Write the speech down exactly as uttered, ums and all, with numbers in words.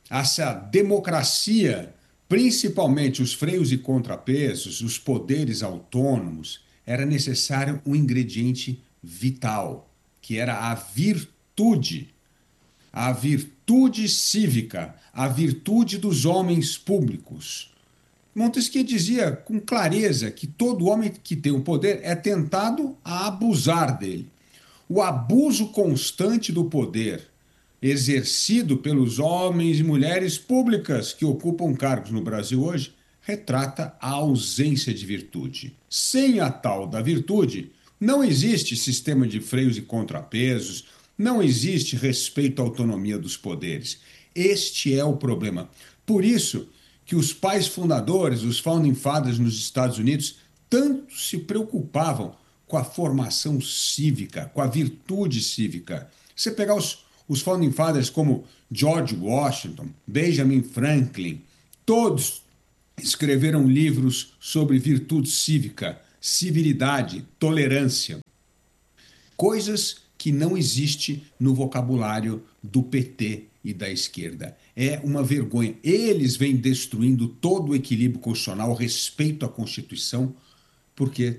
essa democracia, principalmente os freios e contrapesos, os poderes autônomos, era necessário um ingrediente vital, que era a virtude, a virtude cívica, a virtude dos homens públicos. Montesquieu dizia com clareza que todo homem que tem o poder é tentado a abusar dele. O abuso constante do poder exercido pelos homens e mulheres públicas que ocupam cargos no Brasil hoje retrata a ausência de virtude. Sem a tal da virtude, não existe sistema de freios e contrapesos, não existe respeito à autonomia dos poderes. Este é o problema. Por isso que os pais fundadores, os founding fathers nos Estados Unidos, tanto se preocupavam com a formação cívica, com a virtude cívica. Você pegar os, os founding fathers como George Washington, Benjamin Franklin, todos escreveram livros sobre virtude cívica, civilidade, tolerância, coisas que não existe no vocabulário do P T e da esquerda. É uma vergonha. Eles vêm destruindo todo o equilíbrio constitucional, o respeito à Constituição, porque